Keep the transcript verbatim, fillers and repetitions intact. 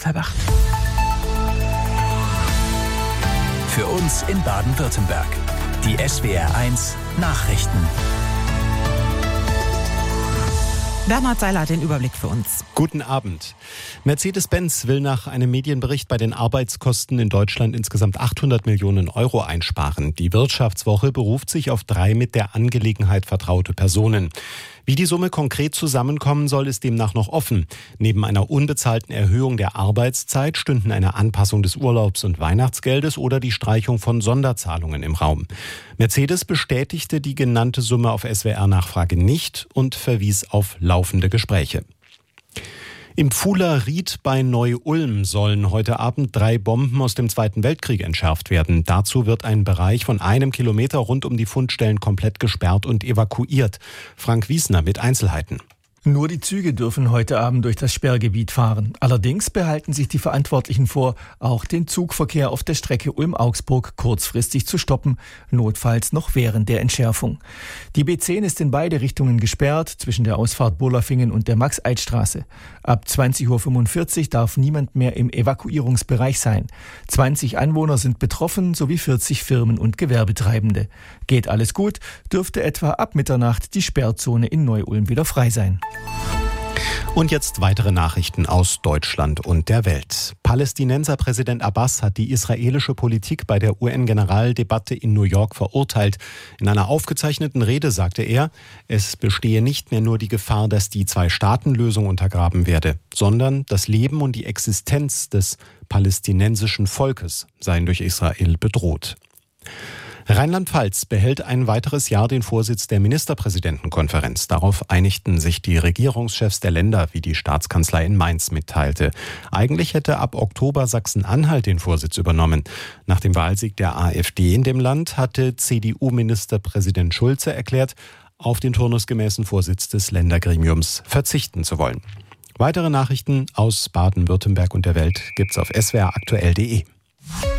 Münsterbach. Für uns in Baden-Württemberg. Die S W R eins Nachrichten. Bernhard Seiler hat den Überblick für uns. Guten Abend. Mercedes-Benz will nach einem Medienbericht bei den Arbeitskosten in Deutschland insgesamt achthundert Millionen Euro einsparen. Die Wirtschaftswoche beruft sich auf drei mit der Angelegenheit vertraute Personen. Wie die Summe konkret zusammenkommen soll, ist demnach noch offen. Neben einer unbezahlten Erhöhung der Arbeitszeit stünden eine Anpassung des Urlaubs- und Weihnachtsgeldes oder die Streichung von Sonderzahlungen im Raum. Mercedes bestätigte die genannte Summe auf S W R-Nachfrage nicht und verwies auf laufende Gespräche. Im Pfuhler Ried bei Neu-Ulm sollen heute Abend drei Bomben aus dem Zweiten Weltkrieg entschärft werden. Dazu wird ein Bereich von einem Kilometer rund um die Fundstellen komplett gesperrt und evakuiert. Frank Wiesner mit Einzelheiten. Nur die Züge dürfen heute Abend durch das Sperrgebiet fahren. Allerdings behalten sich die Verantwortlichen vor, auch den Zugverkehr auf der Strecke Ulm-Augsburg kurzfristig zu stoppen, notfalls noch während der Entschärfung. Die B zehn ist in beide Richtungen gesperrt, zwischen der Ausfahrt Burlafingen und der Max-Eid-Straße. Ab zwanzig Uhr fünfundvierzig darf niemand mehr im Evakuierungsbereich sein. zwanzig Anwohner sind betroffen, sowie vierzig Firmen und Gewerbetreibende. Geht alles gut, dürfte etwa ab Mitternacht die Sperrzone in Neu-Ulm wieder frei sein. Und jetzt weitere Nachrichten aus Deutschland und der Welt. Palästinenser Präsident Abbas hat die israelische Politik bei der U N-Generaldebatte in New York verurteilt. In einer aufgezeichneten Rede sagte er, es bestehe nicht mehr nur die Gefahr, dass die Zwei-Staaten-Lösung untergraben werde, sondern das Leben und die Existenz des palästinensischen Volkes seien durch Israel bedroht. Rheinland-Pfalz behält ein weiteres Jahr den Vorsitz der Ministerpräsidentenkonferenz. Darauf einigten sich die Regierungschefs der Länder, wie die Staatskanzlei in Mainz mitteilte. Eigentlich hätte ab Oktober Sachsen-Anhalt den Vorsitz übernommen. Nach dem Wahlsieg der AfD in dem Land hatte C D U-Ministerpräsident Schulze erklärt, auf den turnusgemäßen Vorsitz des Ländergremiums verzichten zu wollen. Weitere Nachrichten aus Baden-Württemberg und der Welt gibt's auf s w r aktuell punkt d e.